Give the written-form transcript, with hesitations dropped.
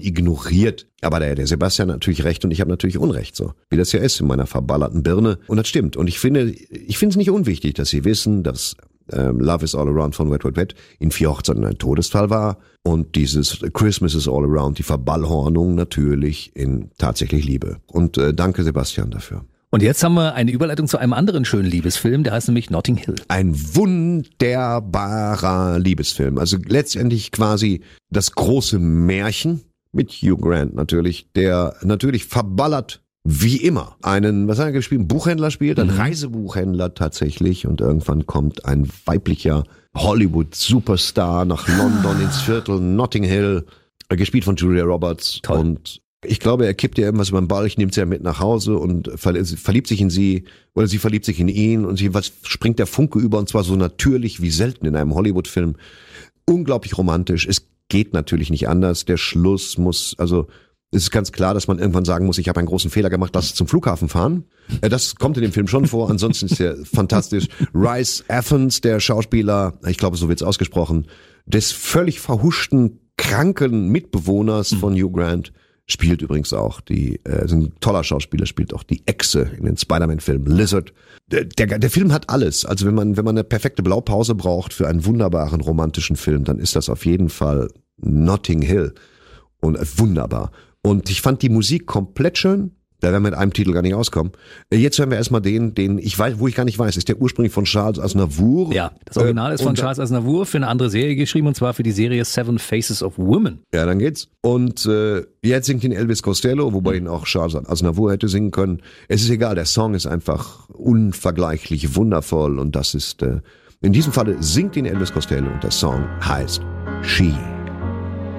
ignoriert. Aber der Sebastian hat natürlich recht und ich habe natürlich Unrecht, so wie das ja ist in meiner verballerten Birne. Und das stimmt. Und ich finde es nicht unwichtig, dass Sie wissen, dass Love is All Around von Wet, Wet, Wet in 4 Hochzeiten ein Todesfall war und dieses Christmas is All Around, die Verballhornung natürlich in tatsächlich Liebe. Und danke Sebastian dafür. Und jetzt haben wir eine Überleitung zu einem anderen schönen Liebesfilm, der heißt nämlich Notting Hill. Ein wunderbarer Liebesfilm. Also letztendlich quasi das große Märchen mit Hugh Grant natürlich, der natürlich verballert wie immer einen, was hat er gespielt, einen Buchhändler spielt, ein Reisebuchhändler tatsächlich und irgendwann kommt ein weiblicher Hollywood-Superstar nach London ins Viertel Notting Hill, gespielt von Julia Roberts. Toll. Und ich glaube, er kippt ihr irgendwas über den Balch, nimmt sie ja mit nach Hause und verliebt sich in sie oder sie verliebt sich in ihn und springt der Funke über und zwar so natürlich wie selten in einem Hollywood-Film. Unglaublich romantisch. Es geht natürlich nicht anders. Der Schluss muss, also es ist ganz klar, dass man irgendwann sagen muss, ich habe einen großen Fehler gemacht, lass zum Flughafen fahren. Das kommt in dem Film schon vor, ansonsten ist er fantastisch. Rhys Ifans, der Schauspieler, ich glaube, so wird's ausgesprochen, des völlig verhuschten, kranken Mitbewohners von Hugh Grant, spielt übrigens auch ist ein toller Schauspieler, spielt auch die Echse in den Spider-Man-Filmen, Lizard. Der Film hat alles. Also wenn man eine perfekte Blaupause braucht für einen wunderbaren romantischen Film, dann ist das auf jeden Fall Notting Hill. Und wunderbar. Und ich fand die Musik komplett schön. Da werden wir mit einem Titel gar nicht auskommen. Jetzt hören wir erstmal den ich weiß, wo ich gar nicht weiß, ist der ursprünglich von Charles Aznavour. Ja, das Original ist von Charles Aznavour für eine andere Serie geschrieben und zwar für die Serie Seven Faces of Women. Ja, dann geht's. Und jetzt singt ihn Elvis Costello, wobei ihn auch Charles Aznavour hätte singen können. Es ist egal, der Song ist einfach unvergleichlich wundervoll und das ist, in diesem Falle singt ihn Elvis Costello und der Song heißt She.